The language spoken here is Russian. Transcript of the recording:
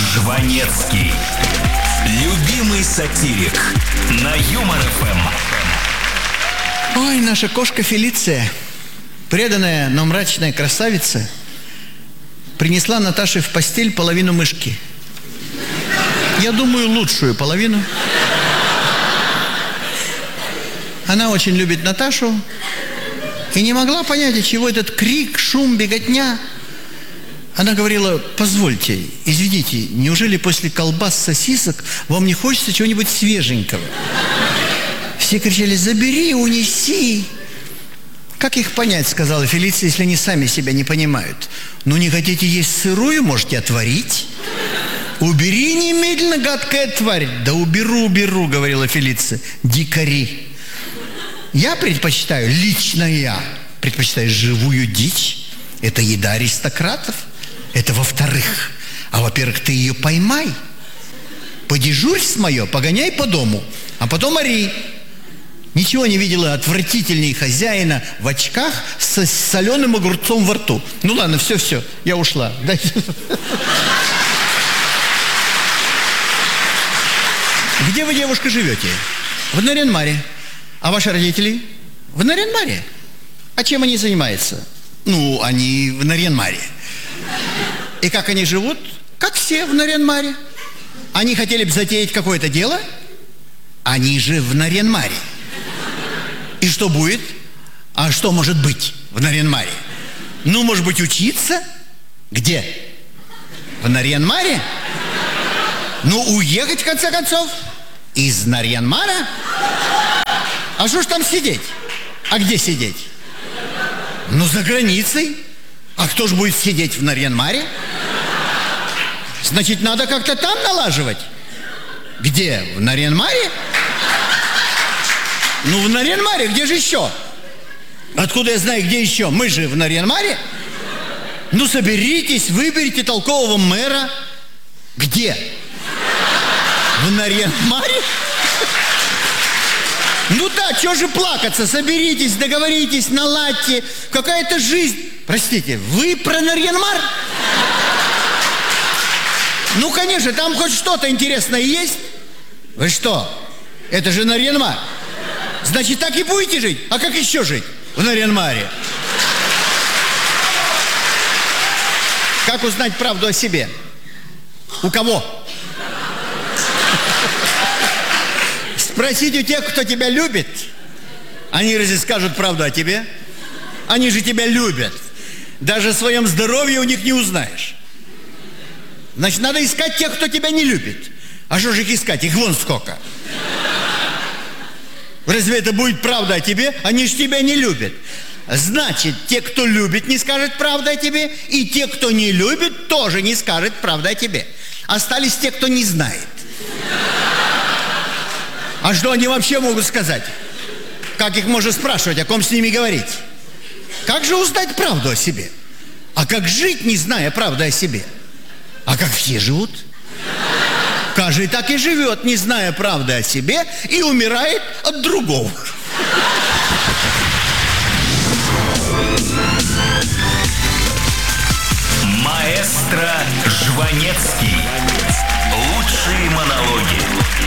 Жванецкий. Любимый сатирик на Юмор ФМ. Ой, наша кошка Фелиция, преданная, но мрачная красавица, принесла Наташе в постель половину мышки. Я думаю, лучшую половину. Она очень любит Наташу и не могла понять, от чего этот крик, шум, беготня. Она говорила: позвольте, извините, неужели после колбас, сосисок вам не хочется чего-нибудь свеженького? Все кричали: забери, унеси. Как их понять, сказала Фелиция, если они сами себя не понимают? Ну, не хотите есть сырую, можете отварить. Убери немедленно, гадкая тварь. Да уберу, говорила Фелиция. Дикари. Я предпочитаю, лично я предпочитаю живую дичь. Это еда аристократов. Это во-вторых. А во-первых, ты ее поймай. Подежурь с мое, погоняй по дому, а потом ори. Ничего не видела отвратительней хозяина в очках с соленым огурцом во рту. Ну ладно, все, я ушла. Где вы, девушка, живете? В Нарьян-Маре. А ваши родители? В Нарьян-Маре. А чем они занимаются? Ну, они в Нарьян-Маре. И как они живут? Как все в Нарьян-Маре. Они хотели бы затеять какое-то дело? Они же в Нарьян-Маре. И что будет? А что может быть в Нарьян-Маре? Ну, может быть, учиться? Где? В Нарьян-Маре? Ну, уехать, в конце концов, из Нарьян-Мара? А что ж там сидеть? А где сидеть? Ну, за границей. А кто ж будет сидеть в Нарьян-Маре? Значит, надо как-то там налаживать. Где? В Нарьян-Маре? Ну, в Нарьян-Маре, где же еще? Откуда я знаю, где еще? Мы же в Нарьян-Маре. Ну, соберитесь, выберите толкового мэра. Где? В Нарьян-Маре? Ну да, чего же плакаться? Соберитесь, договоритесь, наладьте. Какая-то жизнь. Простите, вы про Нарьян-Мар? Ну, конечно, там хоть что-то интересное есть. Вы что? Это же Нарьян-Мар. Значит, так и будете жить? А как еще жить в Нарьян-Маре? Как узнать правду о себе? У кого? Спросить у тех, кто тебя любит. Они разве скажут правду о тебе? Они же тебя любят. Даже о своем здоровье у них не узнаешь. Значит, надо искать тех, кто тебя не любит. А что же их искать? Их вон сколько. Разве это будет правда о тебе? Они же тебя не любят. Значит, те, кто любит, не скажет правду о тебе. И те, кто не любит, тоже не скажет правду о тебе. Остались те, кто не знает. А что они вообще могут сказать? Как их можно спрашивать, о ком с ними говорить? Как же узнать правду о себе? А как жить, не зная правды о себе? А как все живут? Каждый так и живет, не зная правды о себе, и умирает от другого. Маэстро Жванецкий. Лучшие монологи.